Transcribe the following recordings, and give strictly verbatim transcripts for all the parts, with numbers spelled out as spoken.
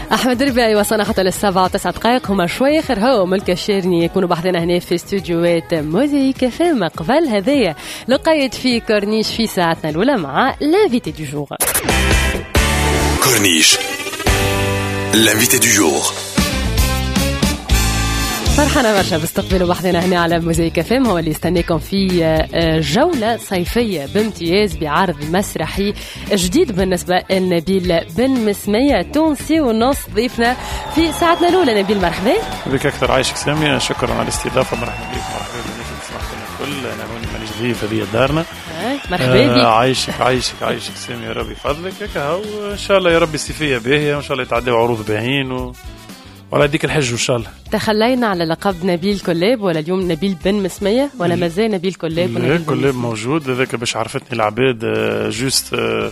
أحمد ربيعي وصلنا حتى للسبعة وتسعة دقائق هما شوي خير هو ملك الشيرني يكونوا بحضنا هنا في استوديوات موزيك فيلم قبل هذايا لقيت في كورنيش في ساعتنا الأولى مع لافيتي دو جور. كورنيش لافيتي دو جور. فرحنا برشا باستقبالوا بحثنا هنا على موزيك فيلم هو اللي يستنيكم في جولة صيفية بامتياز بعرض مسرحي جديد بالنسبة لنبيل بن مسمية تونسي ونص ضيفنا في ساعتنا الأولى. نبيل مرحبا بك. أكثر عايشك سامية، شكرا على الاستضافة. مرحبا بك. مرحبا بك سمعتنا الكل. أنا هوني مانيش ضيف هذه دارنا. مرحبا بك. آه عايشك عايشك عايشك سامية، ربي فضلك. هكا إن شاء الله يا ربي الصيفية باهية وإن شاء الله يتعدوا عروض باهين و ولا ديك الحج إن شاء الله. تخلينا على لقب نبيل كلاب ولا اليوم نبيل بن مسمية ولا مازال نبيل كلاب؟ نبيل كلاب موجود هذاك باش عرفتني العباد جوست آه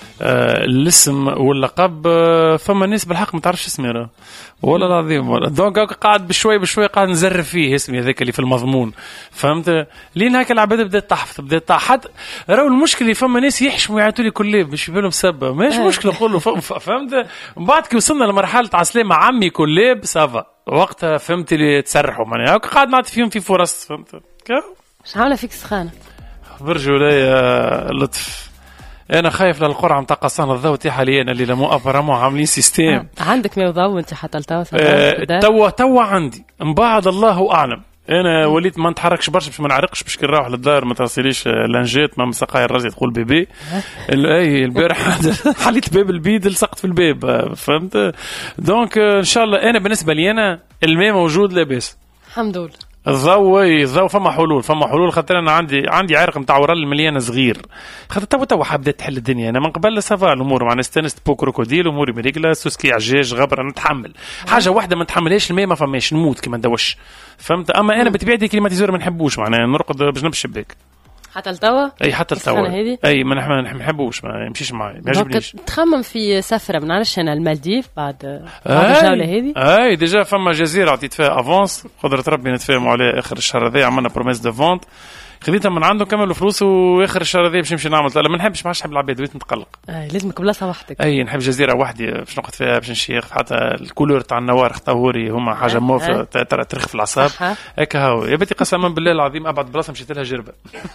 آه الاسم واللقب. آه فما ناس بالحق ما تعرفش اسمي راه والله العظيم ولا دونك قاعد بشوي بشوي قاعد نزرف فيه اسمي هذاك اللي في المضمون، فهمت؟ لين هكا العباد بدات تحفظ بدات حد راهو المشكله فما ناس يحشموا يعطوا لي كلاب باش يبانوا مسبه ماشي مشكله نقول فهمت. من بعد كي وصلنا لمرحله عسلامه عمي كلاب سافا وقتها فهمت اللي تسرحوا معناها قاعد نعطي فيهم في فرص فهمت. شو عامله فيك سخانه برجوا لي لطف. انا خايف للقرعه نتاع قصان الضوء تاع حاليا اللي لمو ابرامو عاملين سيستيم. آه. عندك ما ضوء انت حتى التو آه توا توا عندي من بعد الله اعلم. انا وليت ما نتحركش برشا باش ما نعرقش باش كي نروح للدار ما تصيريش لانجيت ما مسقاي الراجل تقول بيبي. اي البارح حليت باب البيد لصقت في الباب فهمت. دونك ان شاء الله انا بالنسبه لي انا الماء موجود لاباس الحمد لله. الضوء الضوء فما حلول فما حلول خاطر انا عندي عندي عرق نتاع ورال مليان صغير خاطر توا توا حبيت تحل الدنيا. انا من قبل سافا الامور مع استنست بو كروكوديل اموري مريقله سوسكي عجاج غبره نتحمل حاجه واحده ما نتحملهاش الماء ما فماش نموت كيما ندوش فهمت. اما انا بطبيعتي كليماتيزور ما نحبوش معناها نرقد بجنب الشباك حتى التوا. اي حتى التوا اي ما نحبوش ما يمشيش معايا ما يعجبنيش. تخمم في سفره ما نعرفش انا المالديف بعد بعد الجوله هذه. اي ديجا فما جزيره عطيت فيها افونس قدره ربي نتفاهموا عليها اخر الشهر هذا عملنا بروميس دو فونت خذيتها من عنده كملوا فلوس واخر الشهر هذا باش نمشي نعمل لا ما نحبش ما نحب العباد بغيت نتقلق. اي لازمك بلاصه وحدك. اي نحب جزيره وحدي باش نقعد فيها باش نشيخ حتى الكولور تاع النوار اختاوري هما حاجه موف ترى ترخ في الاعصاب هكا هاو يا بنتي قسما بالله العظيم ابعد بلاصه مشيت لها جربه.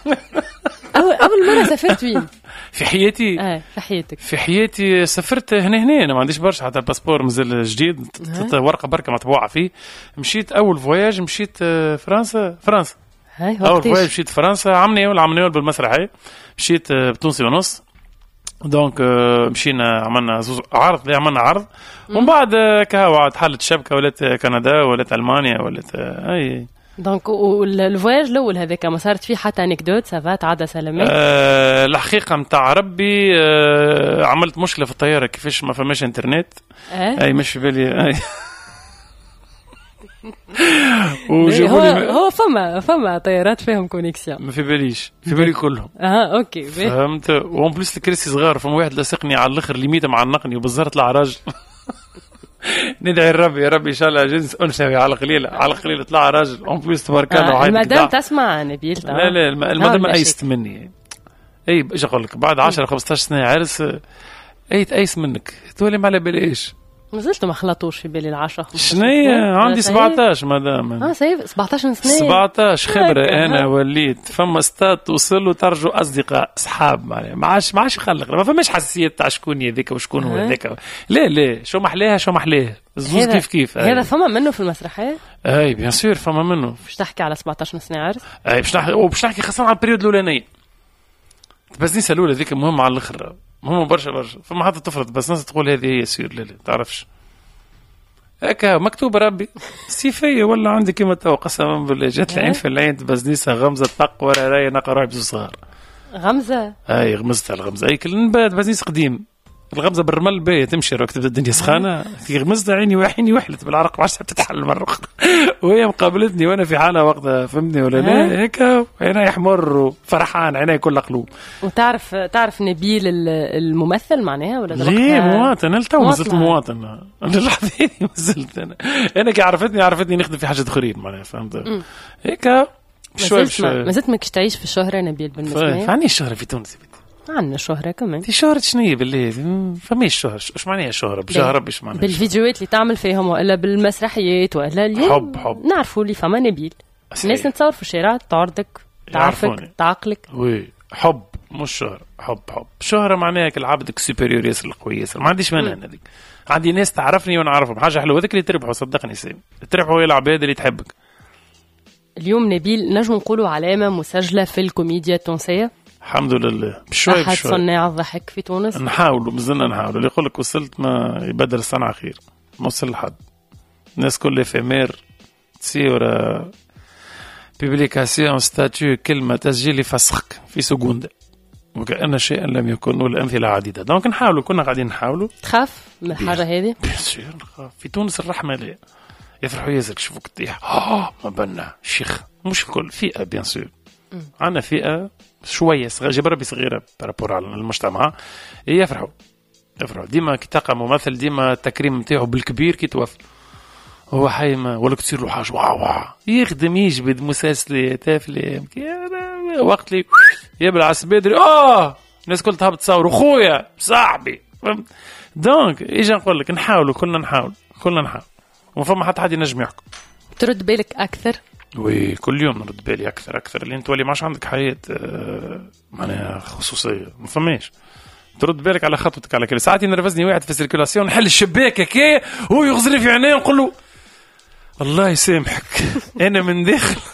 اول اول مره سافرت وين في حياتي؟ اه في حياتك. في حياتي سافرت هنا هنا انا ما عنديش برشا حتى الباسبور مازال جديد ورقه بركه مطبوعه فيه. مشيت اول فواياج مشيت فرنسا فرنسا اول فواياج مشيت فرنسا عمني ولا عمني بالمسرحيه مشيت بتونسي ونص. دونك مشينا عملنا عرض اللي عملنا عرض ومن بعد كهو تحلت شبكه ولات كندا ولات المانيا ولات اي. دونك والفواياج الاول هذاك ما صارت فيه حتى انكدوت سافات عاد سلامات؟ أه الحقيقه نتاع ربي أه عملت مشكله في الطياره كيفاش ما فماش انترنت. أه؟ اي مش في بالي اي هو هو فما فما طيارات فيهم كونيكسيون ما في باليش في بالي كلهم. اه اوكي فهمت. وان بليس الكرسي صغار فما واحد لصقني على الاخر ليميته معنقني وبالزرت العراج. ندعي الرب يا ربي ان شاء الله جنس انثوي على قليله على قليله طلع راجل اون بليس تبارك الله. آه المدام تسمع نبيل؟ لا لا المدام ما ايست مني. اي باش اقول لك بعد عشرة خمسة عشر سنه عرس اي تايس منك تولي ما على باليش. مازلت ما خلطوش في بالي العشرة شنية عندي سبعتاش مدام. اه سيف سبعتاش سنة سبعتاش خبرة انا وليت فما ستات توصل له ترجو اصدقاء اصحاب معناها ما عادش ما عادش يخلق ما فماش حساسية تاع شكون هذاك وشكون هو هذاك. لا لا شو محلاها شو محلاها الزوز كيف كيف. هذا فما منه في المسرحية؟ اي بيان سور فما منه. باش تحكي على سبعتاش سنة عرس؟ اي باش نحكي وباش نحكي خاصة على البريود الاولانية. بس نيسا الاولى ذيك مهمة على الاخر مهمة برشا برشا فما حتى تفرض بس ناس تقول هذه هي سير لا لا تعرفش هكا مكتوب ربي سيفية ولا عندي كيما تو قسما بالله جات العين في العين بزنيسة غمزة طق ورا راي نقرا روحي بزوج صغار. غمزة اي غمزتها الغمزة اي كل نبات بزنيس قديم الغمزة بالرمل باهية تمشي راك تبدا الدنيا سخانة في غمزة عيني وعيني وحلت بالعرق ما عادش تتحل مرة وهي مقابلتني وانا في حالة وقتها فهمني ولا لا هيك عيني يحمر وفرحان عيني كل قلوب. وتعرف تعرف نبيل الممثل معناها ولا ليه مواطن انا تو مازلت مواطن انا لحظة مازلت انا انا كي عرفتني عرفتني نخدم في حاجة اخرين معناها فهمت هيك شوي شوي. مازلت ماكش تعيش في الشهرة نبيل بالنسبة لي. فاني الشهرة في تونس عندنا شهرة كمان. في شهرة شنية بالله فماش شهرة. ايش معناها شهرة بجاه ربي؟ ايش معناها بالفيديوهات اللي تعمل فيهم ولا بالمسرحيات ولا اليوم حب حب نعرفوا اللي فما نبيل الناس نتصور في الشارع تعرضك تعرفك تعقلك. وي حب مش شهرة. حب حب شهرة معناها كالعبدك سوبريور ياسر القوي ياسر ما عنديش مانع هذيك. عندي ناس تعرفني ونعرفهم حاجة حلوة هذيك اللي تربحوا صدقني سامي تربحوا هي العباد اللي تحبك. اليوم نبيل نجم نقولوا علامة مسجلة في الكوميديا التونسية الحمد لله بشوي أحد بشوي. صناع الضحك في تونس نحاولوا مازلنا نحاولوا اللي يقول لك وصلت ما يبدل الصنعة خير ما وصل لحد. الناس كل فيمير تصير بيبليكاسيون ستاتيو كلمة تسجيل يفسخك في سكوندة وكأن شيئا لم يكن والأمثلة عديدة. دونك نحاولوا كنا قاعدين نحاولوا. تخاف من الحاجة هذه؟ بيسير نخاف. في تونس الرحمة لا يفرحوا ياسر يشوفوك تطيح آه ما بنا شيخ مش الكل فئة بيان سور. عندنا فئة شوية جبرة بصغيرة برابور على المجتمع يفرحوا يفرحوا ديما كي تلقى ممثل ديما التكريم نتاعو بالكبير كي توفى هو حي ما ولا تصير له حاجة واو واو يخدم يجبد مسلسلات أفلام وقت لي يبلع بدري آه الناس كل تهبط تصور أخويا صاحبي. دونك إيجا نقول لك نحاولوا كلنا نحاول كلنا نحاول وفما حتى حد ينجم يحكم. ترد بالك أكثر؟ وي كل يوم نرد بالي أكثر أكثر اللي أنت ولي ماش عندك حياة آه معناها خصوصية ما فماش ترد بالك على خطوتك على كل ساعات ينرفزني واحد في السيركولاسيون نحل الشباك هكا هو يغزر في عينيه نقول له الله يسامحك أنا من داخل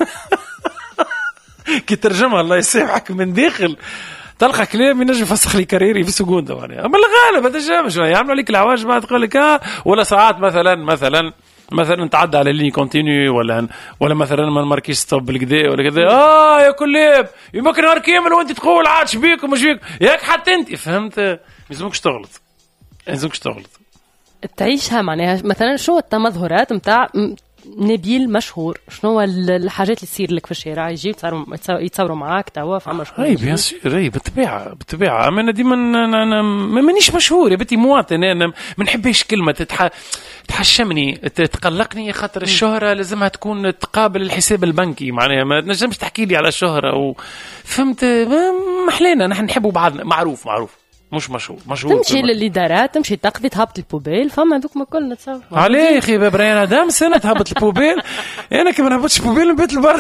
كي ترجمها الله يسامحك من داخل تلقى كلام ينجم يفسخ لي كاريري في سكوندة يعني. أما الغالب هذا جامش يعملوا عليك العواج بعد تقول لك آه ولا ساعات مثلا مثلا مثلا تعدى على اللين كونتينيو ولا ولا مثلا ما نماركيش ستوب بالكدا ولا كذا اه يا كلاب يمكن نهار كامل وانت تقول عادش بيك ومش بيك ياك حتى انت فهمت ما لازمكش تغلط ما لازمكش تغلط تعيشها معناها. مثلا شو التمظهرات نتاع نبيل مشهور شنو الحاجات اللي تصير لك في الشارع يجي يتصوروا يتصوروا معاك توا فما شكون اي بيان سور اي بالطبيعه بالطبيعه اما انا ديما انا مانيش مشهور يا بنتي مواطن انا ما نحبش كلمه تتح... تحشمني تقلقني خاطر الشهره لازمها تكون تقابل الحساب البنكي معناها ما نجمش تحكي لي على الشهره و... فهمت محلينا نحن نحبوا بعضنا معروف معروف مش مشهور مشهور تمشي للإدارات تمشي تقضي تهبط البوبيل فما دوك ما كلنا نتصور عليه يا اخي بابريان ادم سنه تهبط البوبيل انا كي ما نهبطش البوبيل نبيت لبرا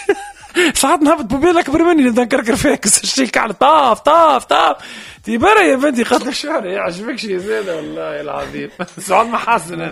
ساعات نهبط بوبيل اكبر مني نبدا نكركر فيك الشيك على طاف طاف طاف تيبرا يا بنتي قتل الشهر يعجبك شي زياده والله العظيم سعود محسن.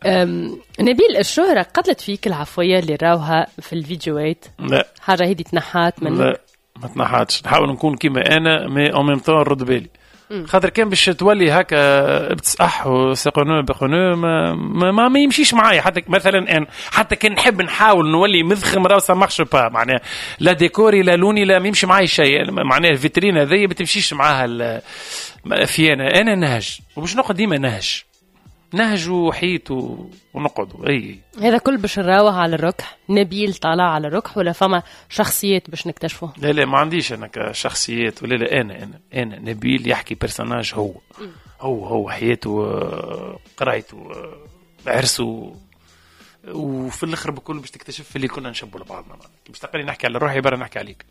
نبيل الشهره قتلت فيك العفويه اللي راوها في الفيديوهات؟ لا حاجه هذه تنحات منك؟ لا ما تنحاتش نحاول نكون كيما انا مي او ميم طون نرد بالي خاطر كان باش تولي هكا بتصح وسقنو بقنو ما, ما ما ما يمشيش معايا حتى مثلا ان حتى كان نحب نحاول نولي مذخم راه سا مارش با معناها لا ديكوري لا لوني لا ما يمشي معايا شيء معناها الفيترين هذه ما تمشيش معاها في انا انا نهج وباش نقعد ديما نهج نهج وحيت ونقعد اي هذا كل باش نراوه على الركح. نبيل طالع على الركح ولا فما شخصيات باش نكتشفوها؟ لا لا ما عنديش انا كشخصيات ولا لا انا انا انا نبيل يحكي بيرسوناج هو م. هو هو حياته قرايته عرسه وفي الاخر بكل باش تكتشف اللي كنا نشبوا لبعضنا باش تقولي نحكي على روحي برا نحكي عليك.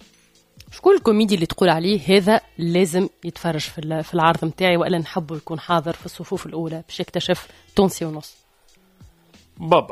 شكون الكوميدي اللي تقول عليه هذا لازم يتفرج في في العرض نتاعي والا نحبه يكون حاضر في الصفوف الاولى باش يكتشف تونسي ونص؟ بابا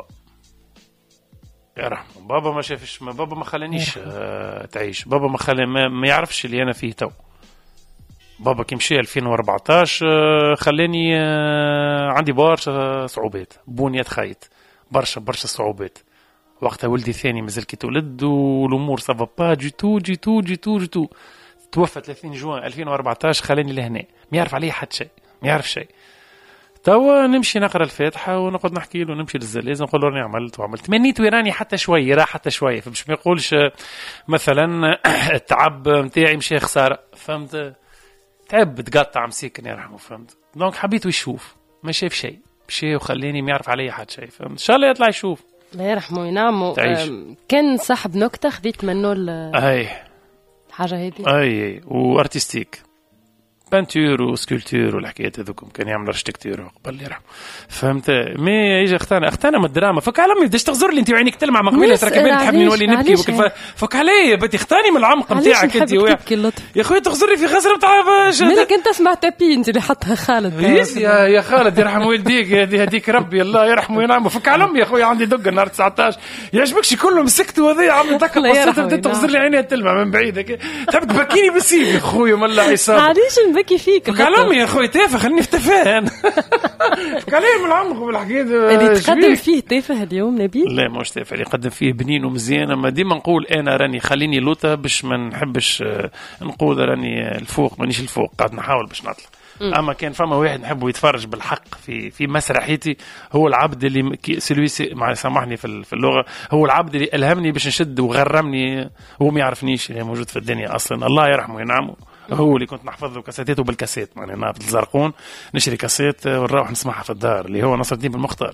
يا رحمه بابا ما شافش ما بابا ما خلانيش آه تعيش بابا ما خلاني ما, ما يعرفش اللي انا فيه تو. بابا كي مشي ألفين وأربعطاش آه خلاني آه عندي برشا صعوبات بنية خيط برشا برشا صعوبات. وقتها ولدي الثاني مازال كي تولد والامور سافا با دي تو دي تو دي تو دي تو توفى ثلاثين جوان ألفين وأربعطاش خلاني لهنا ما يعرف عليه حد شيء ما يعرف شيء. توا نمشي نقرا الفاتحه ونقعد نحكي له نمشي للزلازل نقول له راني عملت وعملت منيت ويراني حتى شويه راح حتى شويه فمش ما يقولش مثلا التعب نتاعي مشي خساره فهمت تعب تقطع مسكن يرحمه فهمت. دونك حبيته يشوف ما شاف شيء مشي وخليني ما يعرف علي حد شيء فهمت. ان شاء الله يطلع يشوف الله يرحمه وينعمه. كان صاحب نكته خذيت منه اي الحاجه هذه اي وارتستيك بانتور وسكولتور والحكايات هذوكم، كان يعمل اركتيكتور قبل يرحم. فهمت؟ مي يجي اختانا اختانا من الدراما. فك على امي بداش تغزر لي انت وعينك تلمع مقبله تركب بالك تحبني نولي نبكي وكيف. فك عليا بدي اختاني من العمق نتاعك انت يا خويا تغزر لي في غزره تاع مالك انت سمعت بي انت اللي حطها خالد يا يا خالد يرحم والديك هذيك ربي الله يرحمه وينعمه. فك على امي يا خويا عندي دقه النهار تسعطاش يعجبكش كله مسكته هذا عم دقه بسيطه بدات تغزر لي عينيها تلمع من بعيد تحب تبكيني بالسيف يا خويا ملا عصام. علاش نبكي فيك؟ فك على امي يا خويا تافه خليني في تفاهه انا. فك علي من العمق بالحكايه اللي تقدم فيه تافه اليوم نبيل. لا مش تافه اللي يقدم فيه بنين ومزيان. اما ديما نقول انا راني خليني لوطه باش ما نحبش نقول راني الفوق مانيش الفوق قاعد نحاول باش نطلع. اما كان فما واحد نحبه يتفرج بالحق في في مسرحيتي هو العبد اللي سلويسي مع سامحني في في اللغه هو العبد اللي الهمني باش نشد وغرمني وهو ما يعرفنيش اللي موجود في الدنيا اصلا الله يرحمه وينعمه. هو اللي كنت نحفظ له كاسيتاته بالكاسيت يعني انا في الزرقون نشري كاسيت ونروح نسمعها في الدار اللي هو نصر الدين بالمختار.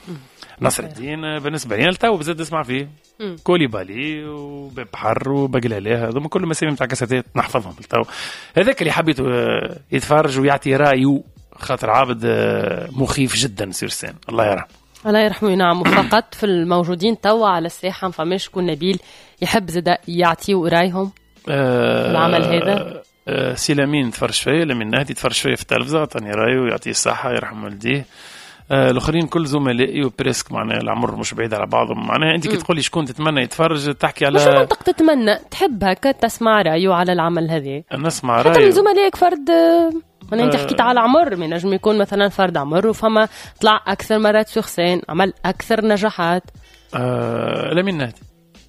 نصر الدين بالنسبه لي تو بزاد نسمع فيه كوليبالي وباب بحر وبقلاله هذوما كل مسامي نتاع كاسيتات نحفظهم تو. هذاك اللي حبيته يتفرج ويعطي رايه خاطر عابد مخيف جدا سيرسان الله يرحمه. الله يرحمه وينعمه. فقط في الموجودين توا على الساحه ما فماش شكون نبيل يحب زاد يعطيو رايهم أه العمل هذا. أه سي لامين تفرج فيا لامين نهدي تفرج فيا في التلفزه عطاني رايه ويعطيه الصحه يرحم والديه. آه الاخرين كل زملائي وبريسك معناها العمر مش بعيد على بعضهم. معناها انت كي تقول لي شكون تتمنى يتفرج تحكي على مش منطق تتمنى تحب هكا تسمع رايه على العمل هذا نسمع رايه حتى من زملائك فرد. انا انت حكيت على عمر من نجم يكون مثلا فرد عمر وفما طلع اكثر مرات سخسان عمل اكثر نجاحات. آه لمين نهدي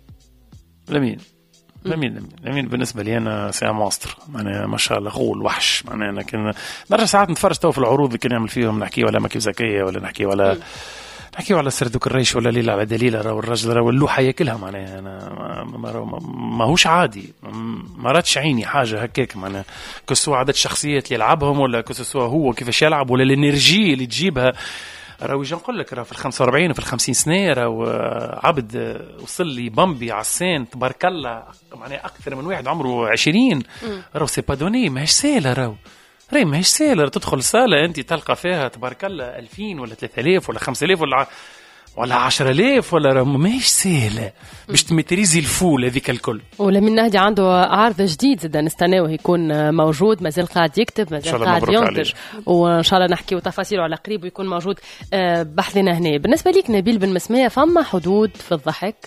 لمين لمين لمين بالنسبة لي أنا سي ماستر معناها ما شاء الله غول وحش معناها أنا كنا نرجع ساعات نتفرج تو في العروض اللي كنا نعمل فيهم نحكي ولا مكيف زكية ولا نحكي ولا نحكي على سردوك الريش ولا ليلة على دليلة راهو الرجل راهو اللوحة ياكلها معناها أنا ما, ما, ما هوش عادي ما راتش عيني حاجة هكاك معناها كسوا عدد الشخصيات اللي يلعبهم ولا كسوا هو كيفاش يلعب ولا الانرجي اللي تجيبها. راهو يجي نقول لك راه في الخمسة وأربعين وفي الخمسين سنة راهو عبد وصل لي بامبي على السين تبارك الله معناها أكثر من واحد عمره عشرين. راهو سي با دوني ماهيش سهلة راهو راهي ماهيش سهلة تدخل صالة أنت تلقى فيها تبارك الله ألفين ولا ثلاثة آلاف ولا خمسة آلاف ولا ولا عشرة آلاف ولا راهو ماهيش سهلة باش تمتريزي الفول هذيك الكل. ولمن نهدي عنده عرض جديد زاد نستناوه يكون موجود مازال قاعد يكتب مازال قاعد ينتج وإن شاء الله نحكيو تفاصيله على قريب ويكون موجود بحثنا هنا. بالنسبة ليك نبيل بن مسمية فما حدود في الضحك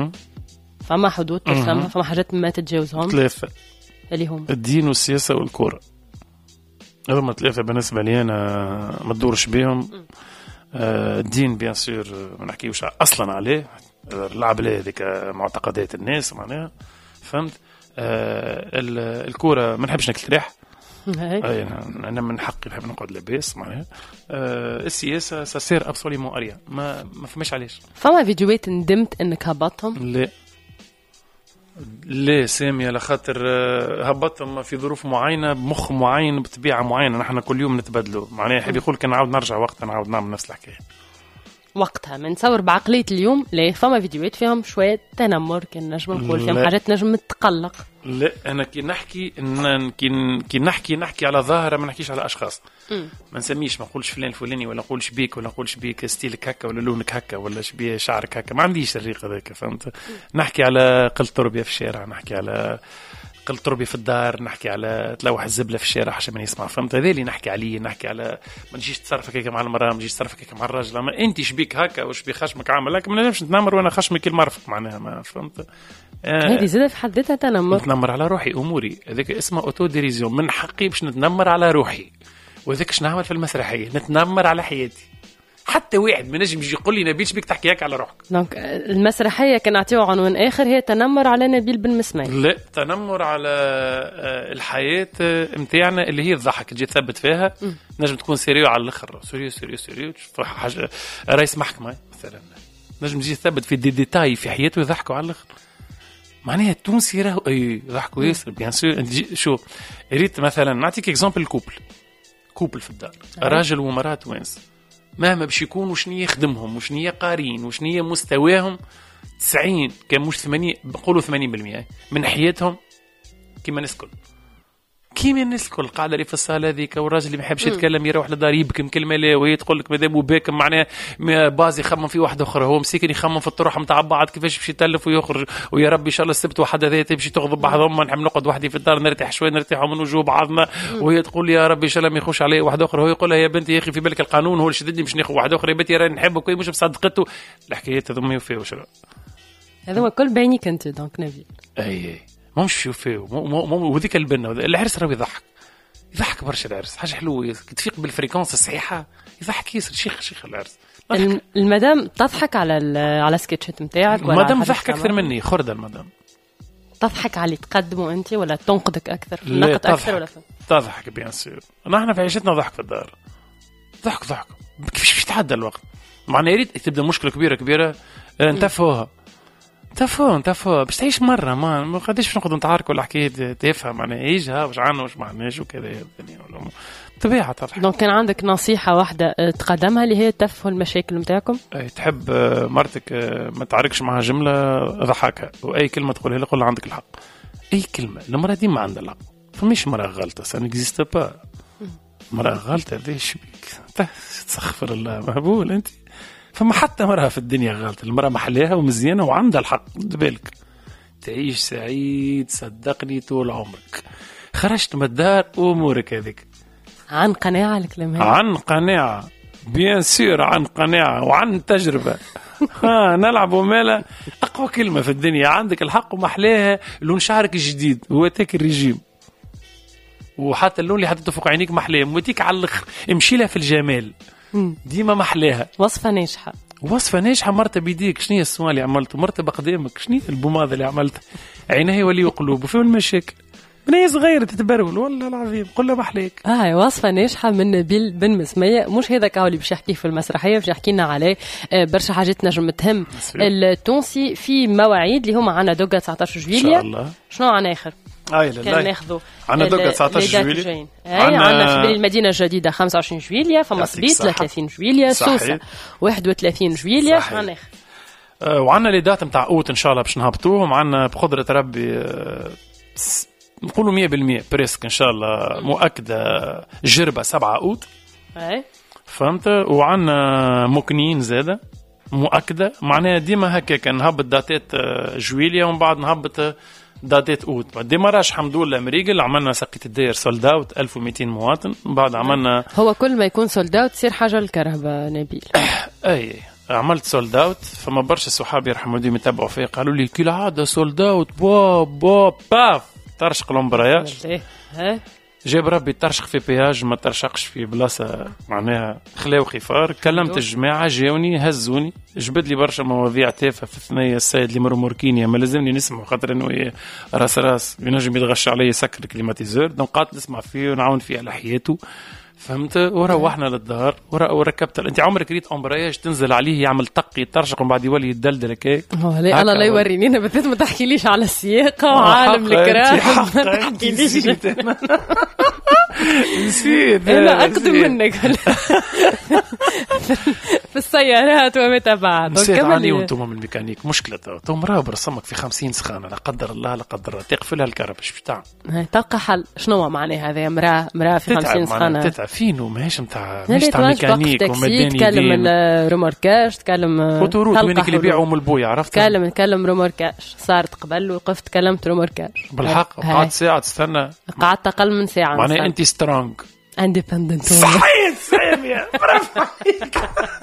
فما حدود تفهمها فما حاجات ما تتجاوزهم ثلاثة اللي هم الدين والسياسة والكورة هذوما ثلاثة بالنسبة لي أنا ما تدورش بيهم. آه الدين بيان سور ما نحكيوش اصلا عليه اللعب له هذيك معتقدات الناس معناها فهمت. آه الكوره ما نحبش ناكل ريح انا من حقي نحب نقعد لاباس معناها. آه السياسه ساسير ابسوليمون اريا ما ما فماش علاش. فما فيديوهات ندمت انك هبطهم؟ لا لا سامي على خاطر هبطهم في ظروف معينه بمخ معين بطبيعه معينه نحن كل يوم نتبدلوا معناها يحب يقول كان نعاود نرجع وقتها نعاود نعمل نفس الحكايه وقتها منصور بعقليه اليوم. لا فما فيديوهات فيهم شويه تنمر كان نجم نقول فيهم حاجات نجم تقلق. لا انا كي نحكي إن كي كي نحكي نحكي على ظاهره ما نحكيش على اشخاص. م. ما نسميش ما نقولش فلان الفلاني ولا نقولش بيك ولا نقولش بيك ستيلك هكا ولا لونك هكا ولا شبيه شعرك هكا ما عنديش الريق هذاك فهمت. نحكي على قل تربيه في الشارع نحكي على قل تربيه في الدار نحكي على تلوح الزبله في الشارع عشان ما يسمع فهمت. هذا اللي نحكي عليه نحكي على ما نجيش تصرفك هكا مع المراه ما نجيش تصرفك هكا مع الراجل ما انت شبيك هكا واش بي خشمك عامل لك ما نجمش نتنمر وانا خشمك المرفق معناها ما فهمت. هذه زاد في حد ذاتها تنمر. نتنمر على روحي اموري هذاك اسمه اوتو ديريزيون من حقي باش نتنمر على روحي وذاك اش نعمل في المسرحيه نتنمر على حياتي. حتى واحد ما نجم يجي يقول لي نبيل بيك تحكي هيك على روحك. دونك المسرحيه كان نعطيو عنوان اخر هي تنمر على نبيل بن مسمية. لا تنمر على الحياه نتاعنا اللي هي الضحك تجي تثبت فيها م. نجم تكون سيريو على الاخر سيريو سيريو سيريو حاجه رئيس محكمه مثلا نجم تجي تثبت في دي ديتاي في حياته يضحكوا على الاخر معناها التونسي راهو اي يضحكوا ياسر بيان سور. شو ريت مثلا نعطيك اكزامبل كوبل كوبل في الدار راجل ومراه توانس مهما باش يكونوا شنية يخدمهم وشنية قارين وشنية مستواهم تسعين كان مش ثمانين بقولوا ثمانين بالمئة من حياتهم كما نسكن كيما الناس الكل قاعده اللي في الصاله هذيك، والراجل اللي ما يحبش يتكلم يروح لدار يبكم كلمه لا، وهي تقول لك مادام وباكم معناها باز يخمم في واحد اخر، هو مسكين يخمم في الطروح نتاع بعض كيفاش باش يتلف ويخرج، ويا ربي ان شاء الله السبت واحد هذا تمشي تغضب بعضهم، نحب نقعد وحدي في الدار نرتاح شويه نرتاحوا من وجوه بعضنا، وهي تقول يا ربي ان شاء الله ما يخش عليه واحد اخر، هو يقول لها يا بنتي يا اخي في بالك القانون هو اللي شددني باش ناخذ واحد اخر، يا بنتي راني نحبك مش مصدقته. الحكايات هذوما يوفيو شنو هذوما كل بعينيك انت دونك نبيل. اي مش يوفيو وذيك البنه العرس راه يضحك يضحك برشا العرس، حاجه حلوه تفيق بالفريكونس الصحيحه يضحك ياسر. شيخ شيخ العرس المدام تضحك على على سكتشات نتاعك ولا المدام ضحك اكثر مني خرده المدام تضحك على اللي تقدمه انت ولا تنقدك اكثر في النقد اكثر ولا تضحك بيان سور. نحن في عيشتنا ضحك في الدار ضحك ضحك كيفاش يتعدى الوقت معناها يريد تبدا مشكله كبيره كبيره نتفوها تفهم تفهم باش تعيش مره ما ما قداش باش نقعدوا نتعاركوا ولا حكايه تفهم معناها يجها واش عنا واش ما عندناش وكذا الدنيا ولا طبيعه تضحك. دونك كان عندك نصيحه واحده تقدمها اللي هي تفهم المشاكل نتاعكم؟ اي تحب مرتك ما تعاركش معها جمله ضحكها، واي كلمه تقولها لها قول عندك الحق. اي كلمه المراه ديما عندها الحق، فماش مراه غلطه سا نيكزيست با مراه غلطه هذه شبيك تستغفر الله مهبول انت. فما حتى مرأة في الدنيا غلط، المرأة محليها ومزيانة وعندها الحق بالك تعيش سعيد صدقني طول عمرك. خرجت من الدار وأمورك هذيك عن قناعة الكلام هذا عن قناعة بيان سير عن قناعة وعن تجربة ها نلعب ومالا أقوى كلمة في الدنيا عندك الحق ومحليها لون شعرك الجديد هو تاك الرجيم وحتى اللون اللي حطيته فوق عينيك محلاه موتيك على الآخر امشي لها في الجمال ديما محلاها. وصفة ناجحة وصفة ناجحة مرتب بيديك. شنية السؤال اللي عملته مرتب قدامك؟ شنية البوماضة اللي عملته؟ عينيه ولي وقلوب وفيه المشاكل من هي صغيرة تتبرول والله العظيم قل له محليك. اه وصفة ناجحة من نبيل بن مسمية. مش هذا كاو اللي باش يحكيه في المسرحية باش يحكي لنا عليه برشا حاجات نجم تهم التونسي في مواعيد اللي هما عنا دوقة تسعطاش جويلية إن شاء الله. شنو عنا آخر؟ اي كان ناخذوا عندنا دوكا تسعطاش جويلية عندنا في المدينة الجديدة خمسة وعشرين جويلية فما صبيت ثلاثين جويلية سوسة واحد وثلاثين جويلية عندنا أه وعندنا لي دات نتاع اوت ان شاء الله باش نهبطوهم. عندنا بقدرة ربي أه نقولوا مية بالمية بريسك ان شاء الله مؤكدة جربة سبعة اوت اي فهمت. وعندنا مكنين زادة مؤكدة معناها ديما هكاك نهبط داتات جويلية ومن بعد نهبط داتات اوت. ديماراج الحمد لله مريقل عملنا سقيت الداير سولد اوت ألف ومئتين مواطن. بعد عملنا هو كل ما يكون سولد اوت تصير حاجه الكرهبه نبيل. اي عملت سولد اوت فما برشا صحابي يرحموا والديهم يتبعوا فيا قالوا لي كل عاده سولد اوت با با باف ترشق لومبراياج ها جاب ربي ترشق في بياج ما ترشقش في بلاصه معناها خلاو خفار. كلمت الجماعه جاوني هزوني جبد لي برشا مواضيع تافهه في الثنيه السيد اللي مرموركينيا ما لازمني نسمع خاطر انه راس راس ينجم يتغش علي يسكر الكليماتيزور دونك قعدت نسمع فيه ونعاون فيه على حياته فهمت. وروحنا للدار وركبت. انت عمرك ريت امبراياج تنزل عليه يعمل طق يترشق ومن بعد يولي يدلدل هكاك؟ لا الله لا يوريني بالذات ما تحكيليش على السياقه وعالم الكراه ما تحكيليش نسيت انا اقدم منك في السيارات وما تبعد. نسيت عني وانتم من الميكانيك مشكله تو مراه برسمك في خمسين سخانه لا قدر الله لا قدر الله تقفلها الكهرباء ايش بتاع تلقى حل. شنو معناها هذا مراه مراه في خمسين سخانه تتعب فينو ماهيش نتاع مش تاع ميكانيك ومداني تكلم الروموركاج تكلم اوتوروت وينك اللي يبيعوا ام البويه عرفت تكلم نكلم روموركاج صارت قبل وقفت كلمت روموركاج بالحق قعدت ساعه تستنى قعدت اقل من ساعه معناها انت سترونج اندبندنت صحيح صحيح برافو عليك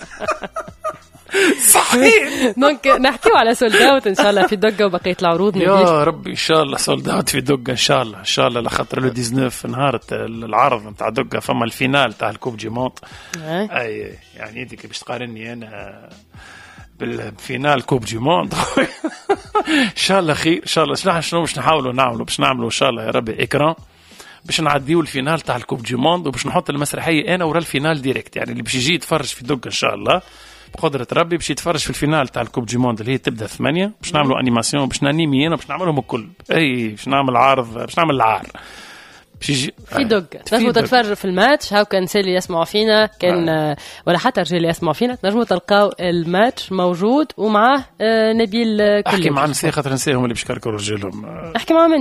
صحيح. دونك نحكيو على سولد اوت ان شاء الله في دقه وبقيه العروض يا ربي ان شاء الله سولد اوت في دقه ان شاء الله ان شاء الله لخاطر لو تسعطاش نهار العرض نتاع دقه فما الفينال تاع الكوب دي مونت اي يعني انت باش تقارني انا بالفينال كوب دي موند ان شاء الله خير ان شاء الله. شنو شنو باش نحاولوا نعملوا باش نعملوا ان شاء الله يا ربي اكران باش نعديو الفينال تاع الكوب دي موند وباش نحط المسرحيه انا ورا الفينال ديريكت يعني اللي باش يجي يتفرج في دقه ان شاء الله بقدرة ربي باش يتفرج في الفينال تاع الكوب دي موند اللي هي تبدا ثمانية باش نعملوا انيماسيون باش نانيمي انا باش نعملهم الكل اي باش نعمل عرض باش نعمل العار باش يجي في دقه تنجموا تتفرجوا في الماتش هاو كان سالي يسمعوا فينا كان آه. ولا حتى رجال يسمعوا فينا تنجموا تلقاو الماتش موجود ومعاه آه نبيل كل احكي مع نساء خاطر نساهم اللي باش يكركروا رجالهم احكي معهم انت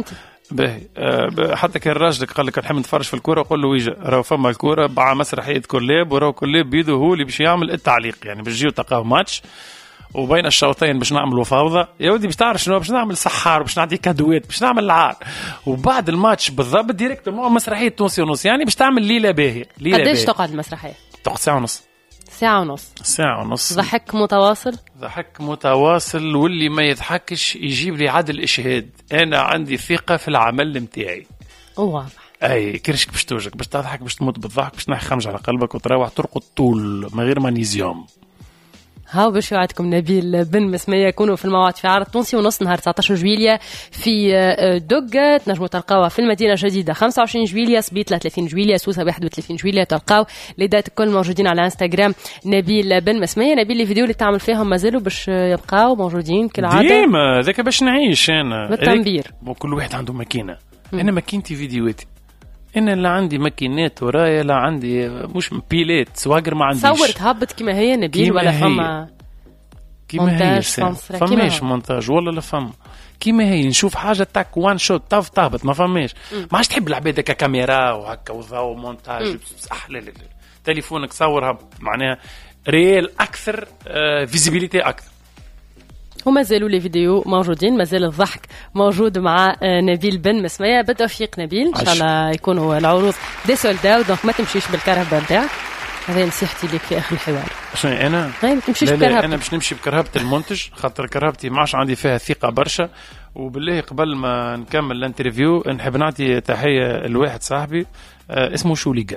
باهي أه حتى كان راجلك قال لك نحب نتفرج في الكوره، قول له ويجا راهو فما الكوره مع مسرحيه كولاب، وراهو كولاب بيده هو اللي باش يعمل التعليق، يعني باش يجيو تلقاو ماتش وبين الشوطين باش نعملوا فوضى يا ودي، باش تعرف شنو باش نعمل سحار، باش نعطي كادوات، باش نعمل العار، وبعد الماتش بالضبط ديريكتومون مسرحيه تونسي ونص، يعني باش تعمل ليله باهيه. ليله باهيه. قداش تقعد المسرحيه؟ تقعد ساعه ونص. ساعه ونص. ساعه ونص. ضحك متواصل. ضحك متواصل، واللي ما يضحكش يجيب لي عدل اشهاد، انا عندي ثقه في العمل نتاعي. واضح. اي كرشك باش توجك، باش تضحك، باش تموت بالضحك، باش تنحي خمج على قلبك وتروح ترقد طول من غير مانيزيوم. هاو باش يوعدكم نبيل بن مسمية يكونوا في الموعد في عرض تونسي ونص نهار تسعطاش جويلية في دقة. تنجموا تلقاوها في المدينة الجديدة خمسة وعشرين جويلية، سبيطلة ثلاثين جويلية، سوسة واحد وثلاثين جويلية. تلقاو ليدات الكل موجودين على انستغرام نبيل بن مسمية. نبيل الفيديو اللي تعمل فيهم مازالوا باش يبقاو موجودين كالعادة ديما، ذاك باش نعيش انا بالتنبير. كل واحد عنده ماكينة. انا ماكينتي فيديوهاتي، انا لا عندي ماكينات ورايا، لا عندي مش بيلات سواقر، ما عنديش. صورت هابط كيما هي نبيل ولا فما كيما هي؟ فماش مونتاج ولا لا فما كيما هي. نشوف حاجه تاك وان شوت طاف طابت، ما فماش. ما عادش تحب العباد هكا كاميرا وهكا وضوء مونتاج صح. لا لا لا، تليفونك صورها معناها ريال اكثر، آه فيزيبيليتي اكثر. وما زالوا لي فيديو موجودين، ما زال الضحك موجود مع نبيل بن مسمية. بالتوفيق نبيل، ان شاء الله يكونوا العروض دي سولداو، دونك ما تمشيش بالكرهبه نتاعك. هذه نصيحتي لك في اخر الحوار. شنو انا؟ ما تمشيش بكرهبتي. انا باش نمشي بكرهبه المنتج، خاطر كرهبتي ما عادش عندي فيها ثقه برشا. وبالله قبل ما نكمل الانترفيو نحب نعطي تحيه لواحد صاحبي آه اسمه شوليقه.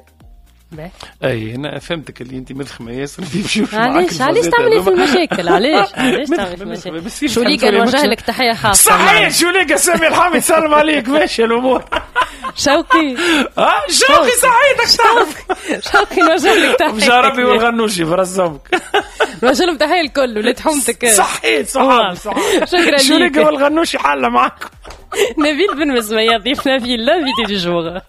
اي انا فهمتك اللي انت مدخمه ياسر في بشوف معاك. علاش علاش تعملي في المشاكل؟ علاش علاش تعملي في المشاكل؟ شوليقه نوجه لك تحيه خاصه. صحيح شوليقه، سامي الحامي سلم عليك، ماشي الامور. شوقي اه شوقي سعيدك تعرف. شوقي نوجه لك تحيه. مجربي والغنوشي برزمك. نوجه لهم تحيه الكل ولاد حومتك. صحيت صحاب صحاب. شكرا لك. شوليقه والغنوشي حاله معاكم. نبيل بن مسمية ضيفنا في l'invité du jour.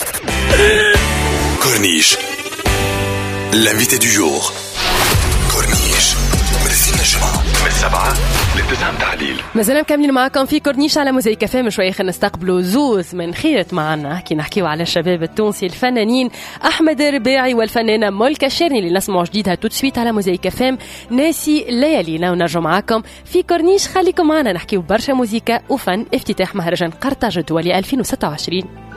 Corniche, l'invité du jour. Corniche, مرسي النجمة من السبعة للتسعة متعليل. مازال مكملين معكم في كورنيش على موزايك فام. شوية خلينا نستقبلوا زوز من خيرت معنا كي نحكيو على الشباب التونسي الفنانين أحمد الرباعي والفنانة مولكة شيرني اللي نسمعوا جديدها تو سويت على موزايك فام. ناسي ليالينا ونرجع معكم في كورنيش. خليكم معنا نحكيو برشا موزيكا وفن افتتاح مهرجان قرطاج الدولي ألفين وستة وعشرين.